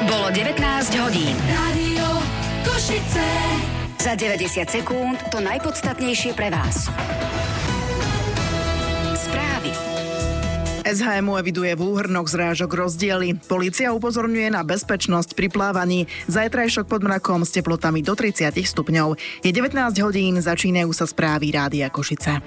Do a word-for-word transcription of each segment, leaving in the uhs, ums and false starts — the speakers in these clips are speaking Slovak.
Bolo devätnásť hodín. Rádio Košice. Za deväťdesiat sekúnd to najpodstatnejšie pre vás. Správy. es há em eviduje v úhrnoch zrážok rozdiely. Polícia upozorňuje na bezpečnosť pri plávaní. Zajtrajšok pod mrakom s teplotami do tridsať stupňov. Je devätnásť hodín, začínajú sa správy Rádia Košice.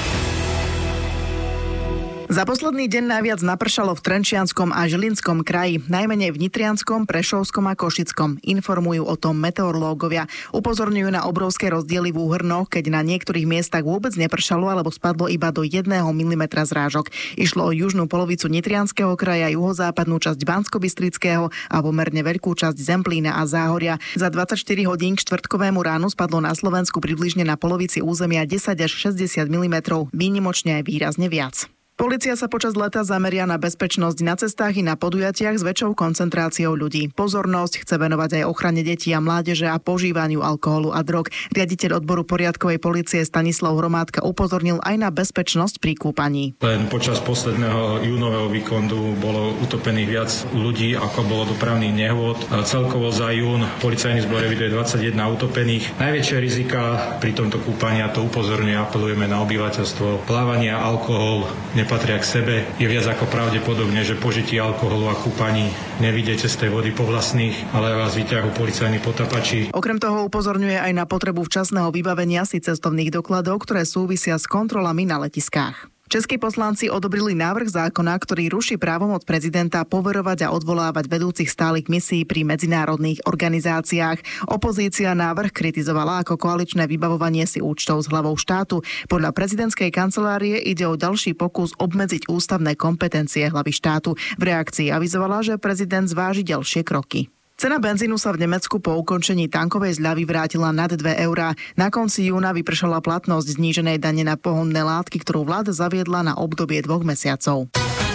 Za posledný deň najviac napršalo v Trenčianskom a Žilinskom kraji, najmenej v Nitrianskom, Prešovskom a Košickom. Informujú o tom meteorológovia. Upozorňujú na obrovské rozdiely v úhrnoch, keď na niektorých miestach vôbec nepršalo alebo spadlo iba do jedného milimetra zrážok. Išlo o južnú polovicu Nitrianskeho kraja, juhozápadnú časť Banskobystrického a pomerne veľkú časť Zemplína a Záhoria. Za dvadsaťštyri hodín k štvrtkovému ránu spadlo na Slovensku približne na polovici územia desať až šesťdesiat milimetrov, výnimočne aj výrazne viac. Polícia sa počas leta zameria na bezpečnosť na cestách i na podujatiach s väčšou koncentráciou ľudí. Pozornosť chce venovať aj ochrane detí a mládeže a požívaniu alkoholu a drog. Riaditeľ odboru poriadkovej polície Stanislav Hromádka upozornil aj na bezpečnosť pri kúpaní. Len počas posledného júnového víkendu bolo utopených viac ľudí, ako bolo dopravných nehôd. Celkovo za jún policajný zbor eviduje dvadsaťjeden utopených. Najväčšie rizika pri tomto kúpaní, a to upozorňuje, apelujeme na obyvateľstvo, plávanie a alkohol nepatria k sebe. Je viac ako pravdepodobne, že požitie alkoholu a kúpaní nevidíte z tej vody po vlastných, ale vás vyťahujú policajní potapači. Okrem toho upozorňuje aj na potrebu včasného vybavenia si cestovných dokladov, ktoré súvisia s kontrolami na letiskách. Českí poslanci odobrili návrh zákona, ktorý ruší právomoc prezidenta poverovať a odvolávať vedúcich stálych misií pri medzinárodných organizáciách. Opozícia návrh kritizovala ako koaličné vybavovanie si účtov s hlavou štátu. Podľa prezidentskej kancelárie ide o ďalší pokus obmedziť ústavné kompetencie hlavy štátu. V reakcii avizovala, že prezident zváži ďalšie kroky. Cena benzínu sa v Nemecku po ukončení tankovej zľavy vrátila nad dve eurá. Na konci júna vypršala platnosť zníženej dane na pohonné látky, ktorú vláda zaviedla na obdobie dvoch mesiacov.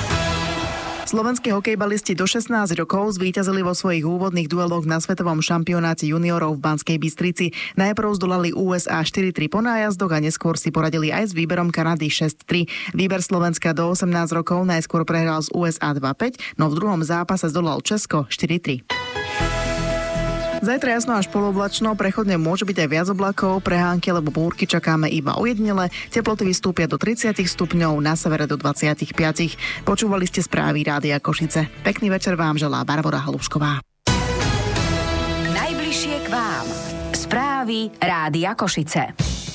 Slovenskí hokejbalisti do šestnásť rokov zvíťazili vo svojich úvodných dueloch na svetovom šampionáte juniorov v Banskej Bystrici. Najprv zdolali ú es á štyri tri po nájazdoch a neskôr si poradili aj s výberom Kanady šesť tri. Výber Slovenska do osemnásť rokov najskôr prehral z ú es á dva päť, no v druhom zápase zdolal Česko štyri tri. Zajtra jasno až poloblačno, prechodne môže byť aj viac oblakov, prehánky alebo búrky čakáme iba ojedinele, teploty vystúpia do tridsať stupňov, na severe do dvadsaťpäť. Počúvali ste správy Rádia Košice. Pekný večer vám želá Barbora Halušková. Najbližšie k vám. Správy Rádia Košice.